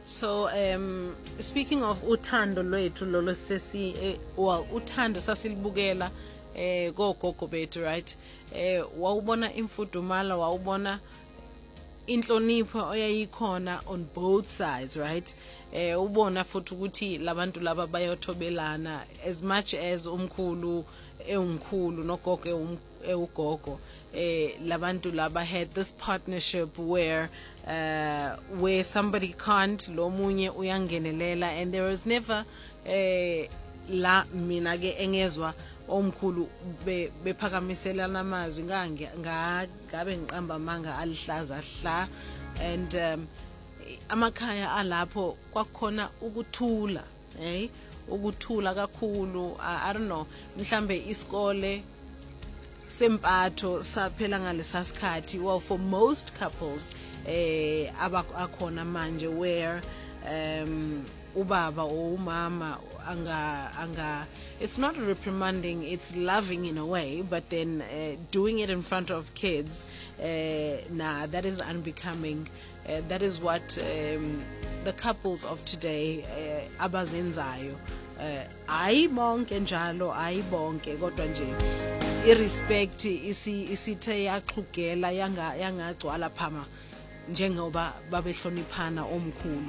So speaking of uthando lwethu lolo well uthando sasilibukela gogogo bethu, right? Wawubona imfudumalo, wawubona inhlonipho oyayikhona on both sides, right? Ubona futhi ukuthi labantu laba bayothobelana as much as umkhulu umkhulu nogogo ugogo. Labantu laba had this partnership where somebody can't, lo munye uyangenelela, and there was never la mina ke engezwa omkhulu bephakamiselana amazwi ngabe ngiqamba amanga alihlaza hla, and amakhaya alapho kwakhona ukuthula, ukuthula kakhulu. I don't know, mhlambe isikole sempatho saphela ngalesa sikhathi. Well, for most couples abakhona manje where ubaba or umama anga it's not reprimanding, it's loving in a way, but then doing it in front of kids, nah, that is unbecoming. That is what the couples of today abazenzayo. Ayibonke njalo, ayibonke, kodwa nje irrespect isithe yaxhugela yangagcwala phama njengoba babehloniphana omkhulu.